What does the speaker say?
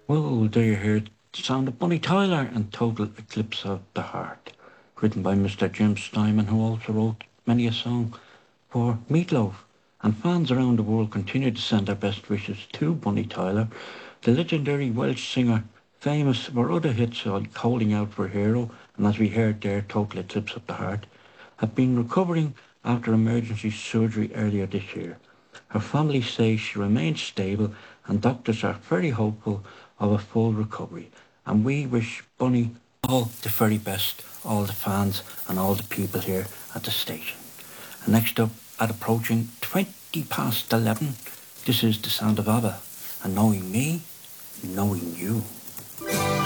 Well, there you heard the sound of Bonnie Tyler and Total Eclipse of the Heart, written by Mr. Jim Steinman, who also wrote many a song for Meatloaf. And fans around the world continue to send their best wishes to Bonnie Tyler, the legendary Welsh singer, famous for other hits like Holding Out for a Hero and, as we heard there, Total Eclipse of the Heart, have been recovering after emergency surgery earlier this year. Her family says she remains stable and doctors are very hopeful of a full recovery. And we wish Bunny all the very best, all the fans and all the people here at the station. And next up, at approaching 20 past 11, this is the sound of ABBA. And knowing me, knowing you.